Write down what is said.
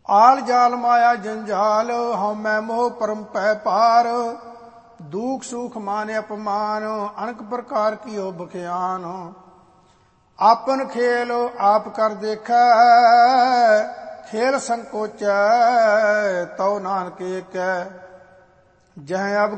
ਆਲ ਜਾਲ ਮਾਇਆ ਜੰਜਾਲ, ਹਉਮੈ ਮੋਹ ਪਰਮ ਪੈ ਪਾਰ। ਦੁਖ ਸੁਖ मान अपमान, अनेक प्रकार की बख्यान। आपन खेल आप कर देखै, खेल संकोचै तौ नानक कै। जह अब